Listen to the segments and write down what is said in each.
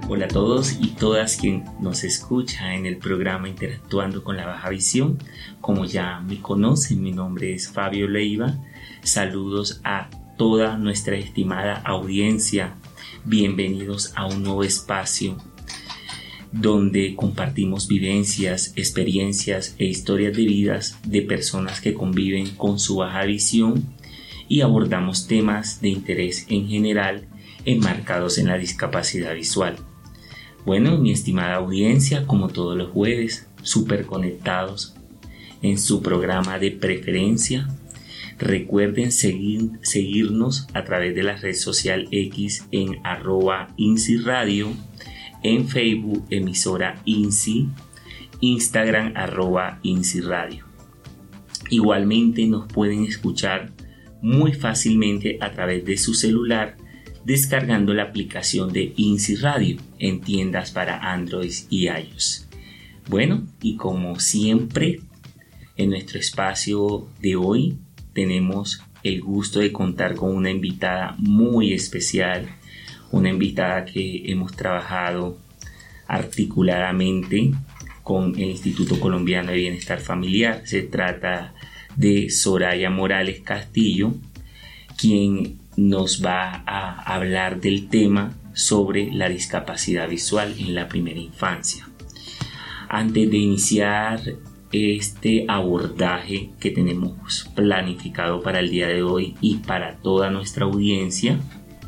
Hola a todos y todas quien nos escucha en el programa Interactuando con la Baja Visión. Como ya me conocen, mi nombre es Fabio Leiva. Saludos a toda nuestra estimada audiencia. Bienvenidos a un nuevo espacio donde compartimos vivencias, experiencias e historias de vidas de personas que conviven con su baja visión y abordamos temas de interés en general enmarcados en la discapacidad visual. Bueno, mi estimada audiencia, como todos los jueves, súper conectados en su programa de preferencia. Recuerden seguirnos a través de la red social X en @INSI-Radio, en Facebook emisora INSI, Instagram @INSI-Radio. Igualmente nos pueden escuchar muy fácilmente a través de su celular descargando la aplicación de INSI Radio en tiendas para Android y iOS. Bueno, y como siempre, en nuestro espacio de hoy tenemos el gusto de contar con una invitada muy especial, una invitada que hemos trabajado articuladamente con el Instituto Colombiano de Bienestar Familiar. Se trata de Soraya Morales Castillo, quien nos va a hablar del tema sobre la discapacidad visual en la primera infancia. Antes de iniciar este abordaje que tenemos planificado para el día de hoy y para toda nuestra audiencia,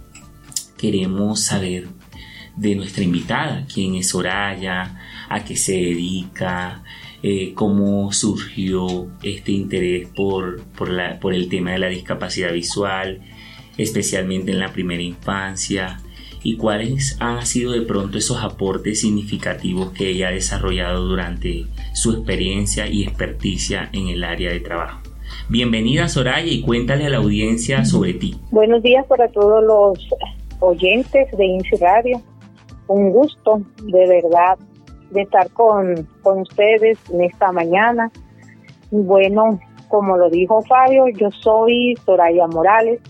queremos saber de nuestra invitada, quién es Soraya, a qué se dedica, cómo surgió este interés por el tema de la discapacidad visual, especialmente en la primera infancia, y cuáles han sido de pronto esos aportes significativos que ella ha desarrollado durante su experiencia y experticia en el área de trabajo. Bienvenida, Soraya, y cuéntale a la audiencia sobre ti. Buenos días para todos los oyentes de INSI Radio. Un gusto, de verdad, de estar con ustedes en esta mañana. Bueno, como lo dijo Fabio, yo soy Soraya Morales,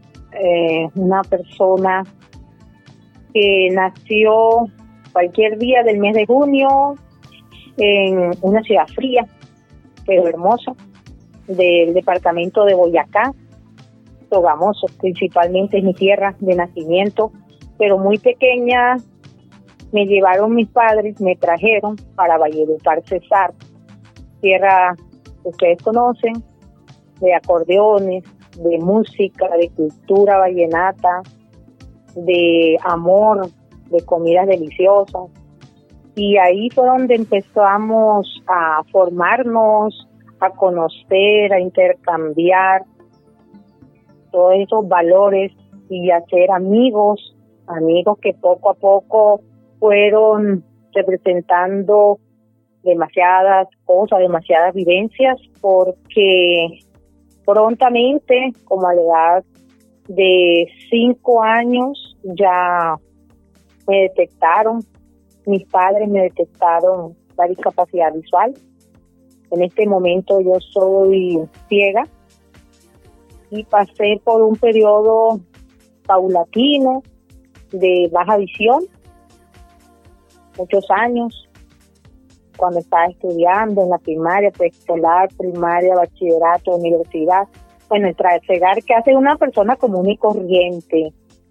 una persona que nació cualquier día del mes de junio en una ciudad fría, pero hermosa, del departamento de Boyacá, Sogamoso, principalmente es mi tierra de nacimiento, pero muy pequeña me llevaron mis padres, me trajeron para Valledupar, Cesar, tierra que ustedes conocen, de acordeones, de música, de cultura vallenata, de amor, de comidas deliciosas. Y ahí fue donde empezamos a formarnos, a conocer, a intercambiar todos esos valores y a ser amigos que poco a poco fueron representando demasiadas cosas, demasiadas vivencias, porque prontamente, como a la edad de 5 años, ya me detectaron, mis padres me detectaron la discapacidad visual. En este momento yo soy ciega y pasé por un periodo paulatino de baja visión, muchos años, cuando estaba estudiando en la primaria, preescolar, primaria, bachillerato, universidad. Bueno, el trasegar que hace una persona común y corriente.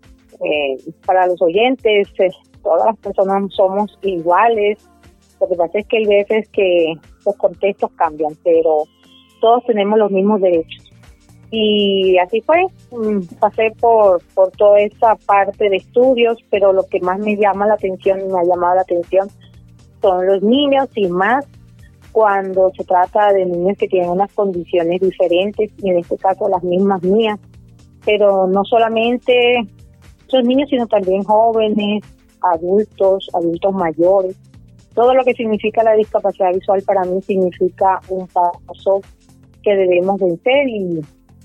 Para los oyentes, todas las personas somos iguales. Lo que pasa es que hay veces que los contextos cambian, pero todos tenemos los mismos derechos. Y así fue, pasé por toda esa parte de estudios, pero lo que más me llama la atención y me ha llamado la atención son los niños, y más cuando se trata de niños que tienen unas condiciones diferentes, y en este caso las mismas mías, pero no solamente esos niños, sino también jóvenes, adultos mayores. Todo lo que significa la discapacidad visual para mí significa un paso que debemos vencer, y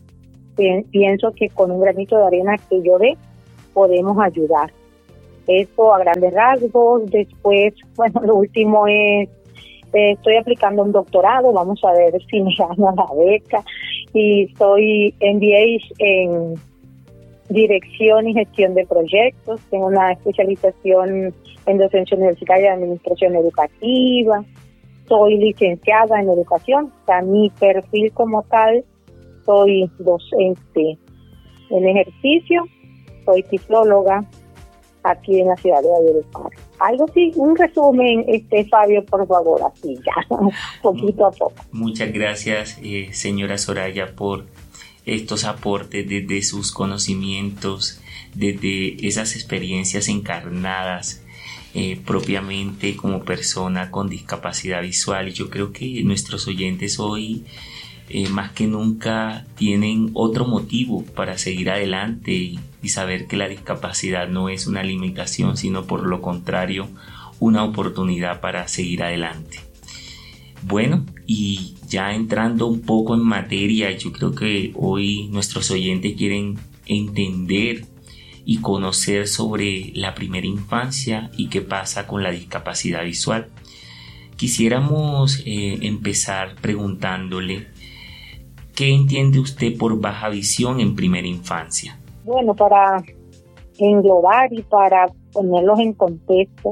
pienso que con un granito de arena que yo dé, podemos ayudar. Eso a grandes rasgos. Después, bueno, lo último es, estoy aplicando un doctorado, vamos a ver si me gano la beca, y estoy MBA dirección y gestión de proyectos. Tengo una especialización en docencia universitaria de administración educativa. Soy licenciada en educación. O sea, mi perfil como tal, soy docente en ejercicio, soy tiflóloga aquí en la ciudad de Valledupar. Algo así, un resumen, Fabio, por favor, así ya, poquito a poco. Muchas gracias, señora Soraya, por estos aportes desde sus conocimientos, desde esas experiencias encarnadas propiamente como persona con discapacidad visual. Y yo creo que nuestros oyentes hoy más que nunca tienen otro motivo para seguir adelante y saber que la discapacidad no es una limitación, sino por lo contrario, una oportunidad para seguir adelante. Bueno, y ya entrando un poco en materia, yo creo que hoy nuestros oyentes quieren entender y conocer sobre la primera infancia y qué pasa con la discapacidad visual. Quisiéramos empezar preguntándole, ¿qué entiende usted por baja visión en primera infancia? Bueno, para englobar y para ponerlos en contexto,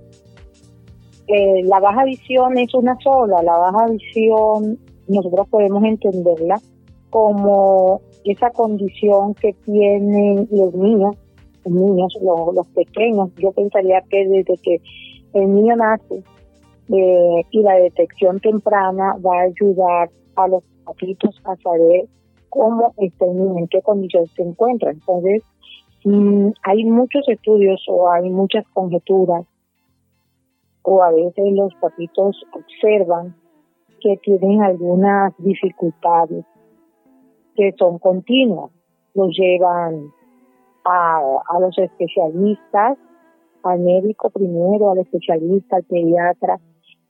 la baja visión es una sola. La baja visión nosotros podemos entenderla como esa condición que tienen los niños, los pequeños. Yo pensaría que desde que el niño nace y la detección temprana va a ayudar a los papitos a saber cómo está el niño, en qué condición se encuentra. Entonces, hay muchos estudios o hay muchas conjeturas, o a veces los papitos observan que tienen algunas dificultades que son continuas. Los llevan a los especialistas, al médico primero, al especialista, al pediatra,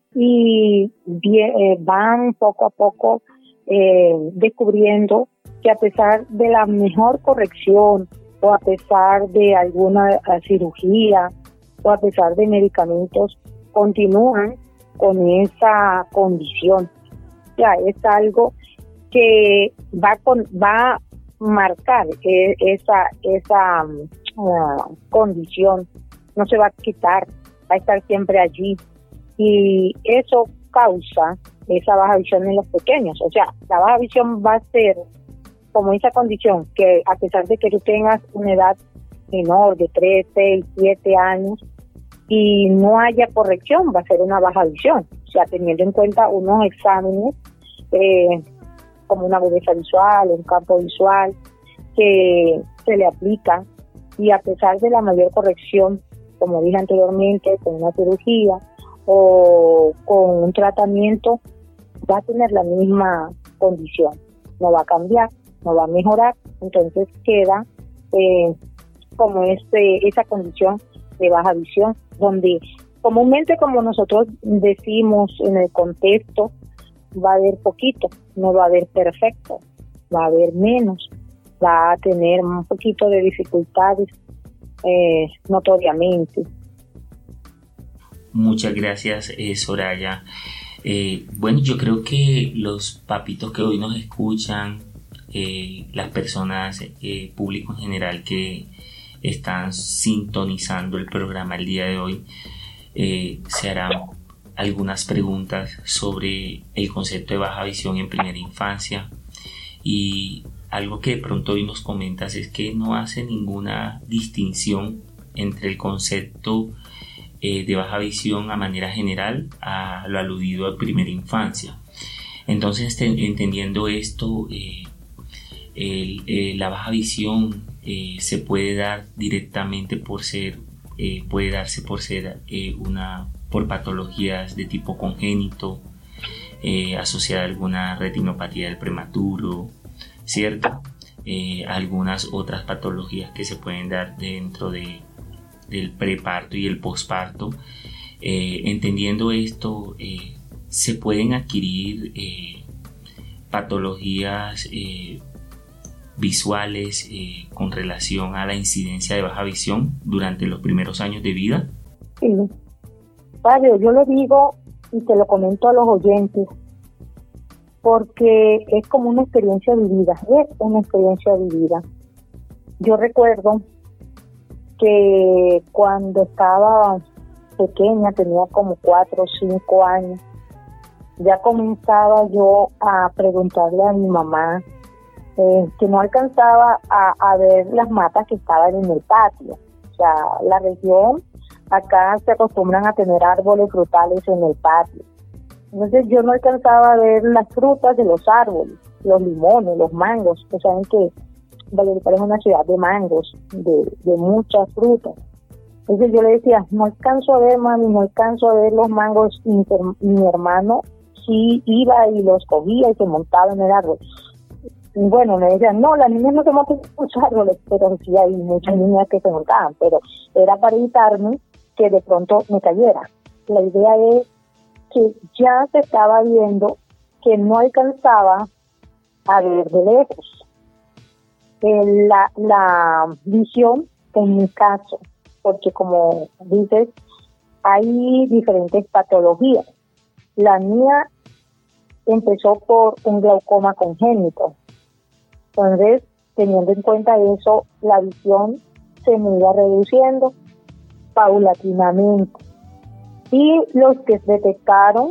y van poco a poco descubriendo que a pesar de la mejor corrección o a pesar de alguna cirugía o a pesar de medicamentos, continúan con esa condición. Ya es algo que va a marcar esa condición, no se va a quitar, va a estar siempre allí, y eso causa esa baja visión en los pequeños. O sea, la baja visión va a ser como esa condición que a pesar de que tú tengas una edad menor de 3, 6, 7 años y no haya corrección, va a ser una baja visión. O sea, teniendo en cuenta unos exámenes como una agudeza visual, un campo visual que se le aplica, y a pesar de la mayor corrección, como dije anteriormente, con una cirugía o con un tratamiento, va a tener la misma condición, no va a cambiar, no va a mejorar. Entonces queda como esa condición de baja visión, donde comúnmente, como nosotros decimos en el contexto, va a haber poquito, no va a haber perfecto, va a haber menos, va a tener un poquito de dificultades notoriamente. Muchas gracias, Soraya. Bueno, yo creo que los papitos que hoy nos escuchan, las personas, público en general que están sintonizando el programa el día de hoy, se harán algunas preguntas sobre el concepto de baja visión en primera infancia, y algo que de pronto hoy nos comentas es que no hace ninguna distinción entre el concepto de baja visión a manera general a lo aludido a primera infancia. Entonces, entendiendo esto, la baja visión se puede dar directamente puede darse por patologías de tipo congénito, asociada a alguna retinopatía del prematuro, ¿cierto? Algunas otras patologías que se pueden dar dentro del preparto y el posparto. Entendiendo esto, se pueden adquirir patologías visuales con relación a la incidencia de baja visión durante los primeros años de vida. Sí, Fabio, yo lo digo y te lo comento a los oyentes porque es como una experiencia vivida, es una experiencia vivida. Yo recuerdo que cuando estaba pequeña, tenía como 4 o 5 años, ya comenzaba yo a preguntarle a mi mamá que no alcanzaba a ver las matas que estaban en el patio. O sea, la región, acá se acostumbran a tener árboles frutales en el patio. Entonces yo no alcanzaba a ver las frutas de los árboles, los limones, los mangos. Ustedes saben que Valledupar es una ciudad de mangos, de muchas frutas. Entonces yo le decía, no alcanzo a ver, mami, no alcanzo a ver los mangos. Y mi hermano sí iba y los cogía y se montaba en el árbol. Y bueno, me decían, no, las niñas no se montan en los árboles, pero sí hay muchas niñas que se montaban, pero era para evitarme que de pronto me cayera. La idea es que ya se estaba viendo que no alcanzaba a ver de lejos. La visión, en mi caso, porque como dices, hay diferentes patologías. La mía empezó por un glaucoma congénito. Entonces, teniendo en cuenta eso, la visión se me iba reduciendo paulatinamente. Y los que detectaron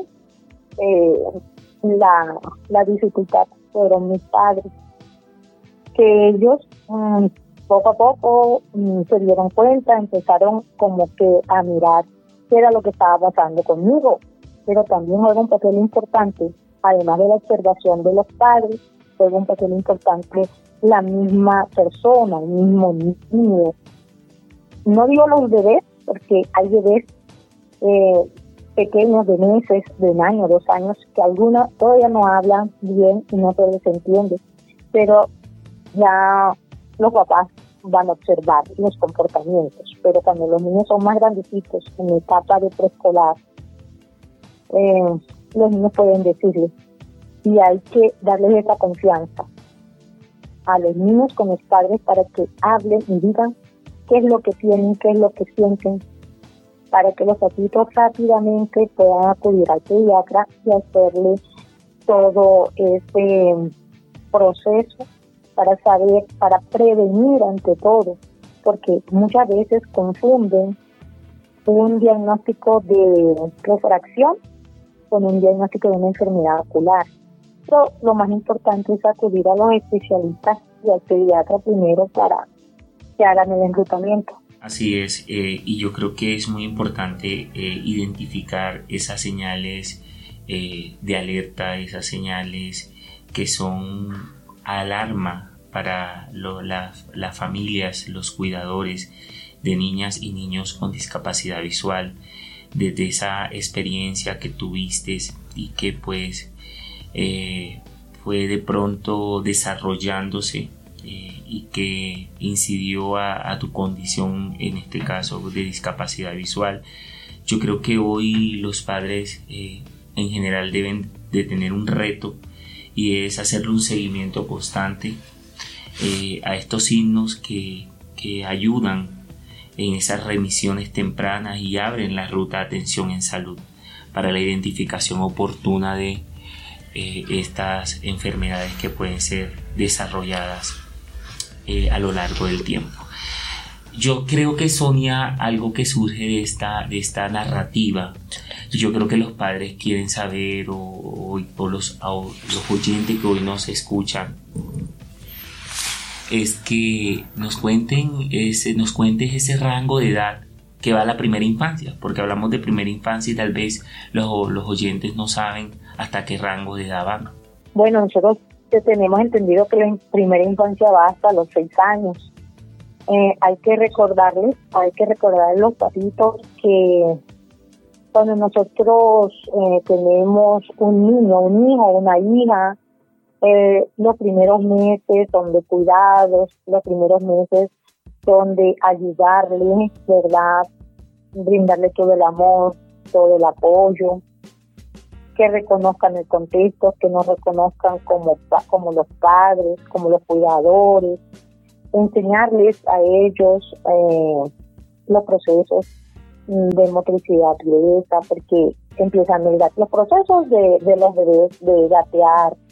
la dificultad fueron mis padres, que ellos poco a poco se dieron cuenta, empezaron como que a mirar qué era lo que estaba pasando conmigo, pero también juega un papel importante, además de la observación de los padres, juega un papel importante la misma persona, el mismo niño. No digo los bebés, porque hay bebés pequeños de meses, de un año, 2 años, que algunos todavía no hablan bien y no se les entiende, pero ya los papás van a observar los comportamientos. Pero cuando los niños son más grandecitos, en la etapa de preescolar, los niños pueden decirles, y hay que darles esa confianza a los niños con los padres para que hablen y digan qué es lo que tienen, qué es lo que sienten, para que los adultos rápidamente puedan acudir al pediatra y hacerle todo ese proceso para saber, para prevenir ante todo, porque muchas veces confunden un diagnóstico de refracción con un diagnóstico de una enfermedad ocular. Pero lo más importante es acudir a los especialistas y al pediatra primero para que hagan el enrutamiento. Así es, y yo creo que es muy importante identificar esas señales de alerta, esas señales que son alarma para las familias, los cuidadores de niñas y niños con discapacidad visual, desde esa experiencia que tuviste y que pues fue de pronto desarrollándose y que incidió a tu condición, en este caso de discapacidad visual. Yo creo que hoy los padres en general deben de tener un reto, y es hacerle un seguimiento constante a estos signos que ayudan en esas remisiones tempranas y abren la ruta de atención en salud para la identificación oportuna de estas enfermedades que pueden ser desarrolladas a lo largo del tiempo. Yo creo que, Sonia, algo que surge de esta narrativa, yo creo que los padres quieren saber, o los oyentes que hoy nos escuchan, es que nos cuentes ese rango de edad que va a la primera infancia, porque hablamos de primera infancia y tal vez los oyentes no saben hasta qué rango de edad van. Bueno, nosotros tenemos entendido que la primera infancia va hasta los 6 años. Hay que recordarles a los papitos que cuando nosotros tenemos un niño, un hijo, una hija, los primeros meses son de cuidados, los primeros meses son de ayudarle, ¿verdad? Brindarle todo el amor, todo el apoyo, que reconozcan el contexto, que nos reconozcan como los padres, como los cuidadores, enseñarles a ellos los procesos de motricidad gruesa, porque empiezan los procesos de los bebés de gatear,